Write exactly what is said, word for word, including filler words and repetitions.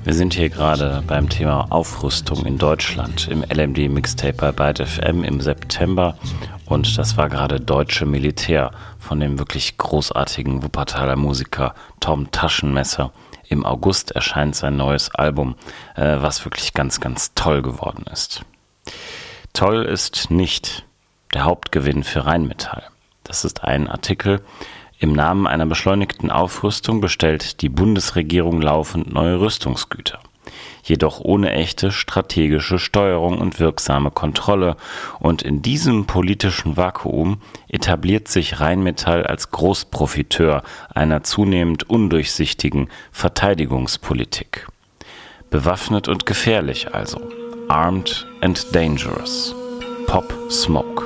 Wir sind hier gerade beim Thema Aufrüstung in Deutschland im L M D Mixtape bei Byte F M im September und das war gerade Deutsche Militär von dem wirklich großartigen Wuppertaler Musiker Tom Taschenmesser. Im August erscheint sein neues Album, äh, was wirklich ganz, ganz toll geworden ist. Toll ist nicht der Hauptgewinn für Rheinmetall. Das ist ein Artikel. Im Namen einer beschleunigten Aufrüstung bestellt die Bundesregierung laufend neue Rüstungsgüter. Jedoch ohne echte strategische Steuerung und wirksame Kontrolle. Und in diesem politischen Vakuum etabliert sich Rheinmetall als Großprofiteur einer zunehmend undurchsichtigen Verteidigungspolitik. Bewaffnet und gefährlich also. Armed and dangerous. Pop Smoke.